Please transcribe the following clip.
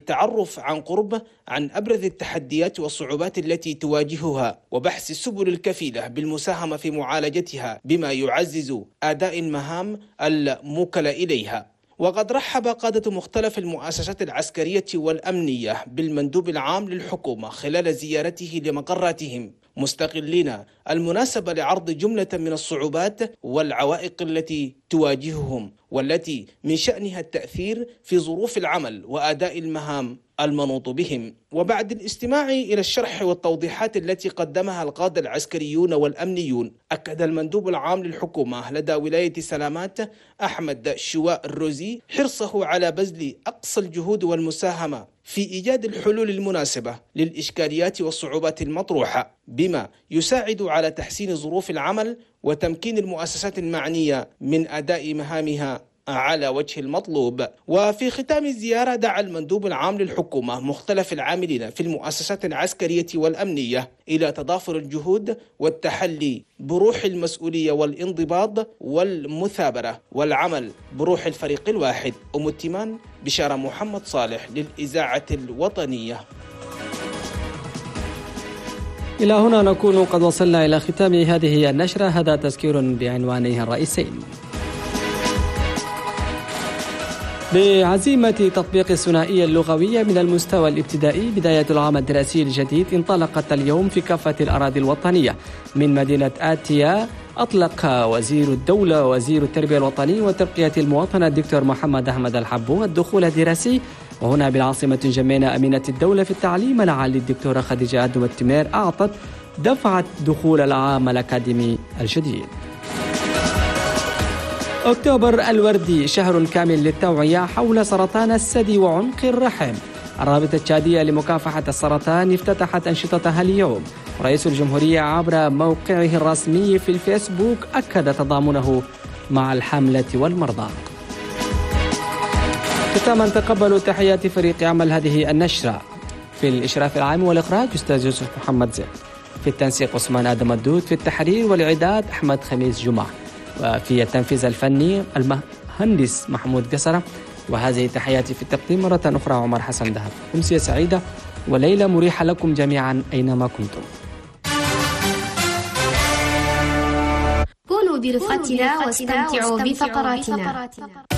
للتعرف عن قرب عن أبرز التحديات والصعوبات التي تواجهها وبحث السبل الكفيلة بالمساهمة في معالجتها بما يعزز أداء المهام الموكلة إليها. وقد رحب قادة مختلف المؤسسات العسكرية والأمنية بالمندوب العام للحكومة خلال زيارته لمقراتهم، مستغلين المناسبة لعرض جملة من الصعوبات والعوائق التي تواجههم والتي من شأنها التأثير في ظروف العمل وأداء المهام المنوط بهم. وبعد الاستماع إلى الشرح والتوضيحات التي قدمها القادة العسكريون والأمنيون، أكد المندوب العام للحكومة لدى ولاية سلامات أحمد شواء الروزي حرصه على بذل أقصى الجهود والمساهمة في إيجاد الحلول المناسبة للإشكاليات والصعوبات المطروحة، بما يساعد على تحسين ظروف العمل وتمكين المؤسسات المعنية من أداء مهامها على وجه المطلوب. وفي ختام الزيارة دعا المندوب العام للحكومة مختلف العاملين في المؤسسات العسكرية والأمنية إلى تضافر الجهود والتحلي بروح المسؤولية والانضباط والمثابرة والعمل بروح الفريق الواحد. التمان بشارة محمد صالح للإذاعة الوطنية. إلى هنا نكون قد وصلنا إلى ختام هذه النشرة. هذا تذكير بعنوانها الرئيسين. بعزيمة تطبيق الثنائية اللغوية من المستوى الابتدائي، بداية العام الدراسي الجديد انطلقت اليوم في كافة الأراضي الوطنية. من مدينة آتيا أطلق وزير الدولة وزير التربية الوطنية وترقية المواطنة الدكتور محمد أحمد الحبو الدخول الدراسي، وهنا بالعاصمة جمينة أمينة الدولة في التعليم العالي الدكتورة خديجة أدم التمير أعطت دفعة دخول العام الأكاديمي الجديد. أكتوبر الوردي شهر كامل للتوعية حول سرطان الثدي وعنق الرحم. الرابطة التشادية لمكافحة السرطان افتتحت أنشطتها اليوم. رئيس الجمهورية عبر موقعه الرسمي في الفيسبوك أكد تضامنه مع الحملة والمرضى. ختاما تقبلوا تحيات فريق عمل هذه النشرة. في الإشراف العام والإخراج أستاذ يوسف محمد زيد، في التنسيق عثمان آدم الدود، في التحرير والإعداد أحمد خميس جمعة، وفي التنفيذ الفني المهندس محمود قصرة. وهذه تحياتي في التقديم مرة أخرى عمر حسن دهب. أمسية سعيدة وليلة مريحة لكم جميعا أينما كنتم. كونوا برفقتنا واستمتعوا بفقراتنا.